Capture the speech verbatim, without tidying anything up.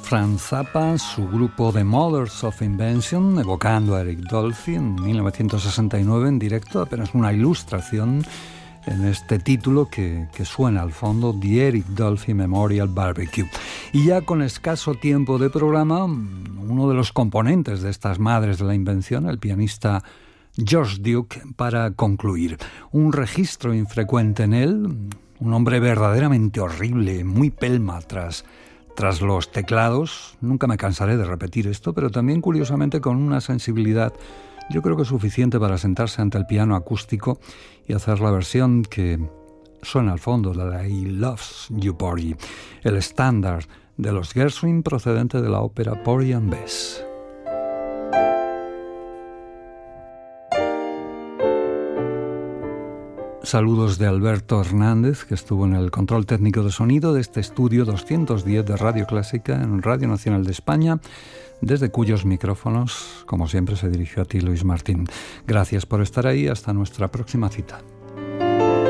Frank Zappa, su grupo The Mothers of Invention, evocando a Eric Dolphy en mil novecientos sesenta y nueve en directo, apenas una ilustración en este título que, que suena al fondo, The Eric Dolphy Memorial Barbecue. Y ya con escaso tiempo de programa, uno de los componentes de estas madres de la invención, el pianista George Duke, para concluir. Un registro infrecuente en él, un hombre verdaderamente horrible, muy pelma tras, tras los teclados. Nunca me cansaré de repetir esto, pero también curiosamente con una sensibilidad, yo creo que suficiente para sentarse ante el piano acústico y hacer la versión que suena al fondo de la He Loves You Porgy, el estándar de los Gershwin procedente de la ópera Porgy and Bess. Saludos de Alberto Hernández, que estuvo en el control técnico de sonido de este estudio doscientos diez de Radio Clásica en Radio Nacional de España, desde cuyos micrófonos, como siempre, se dirigió a ti, Luis Martín. Gracias por estar ahí. Hasta nuestra próxima cita.